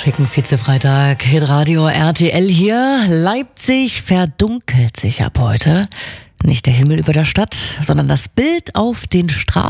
schicken Vize-Freitag. Hitradio RTL hier. Leipzig verdunkelt sich ab heute. Nicht der Himmel über der Stadt, sondern das Bild auf den Straßen.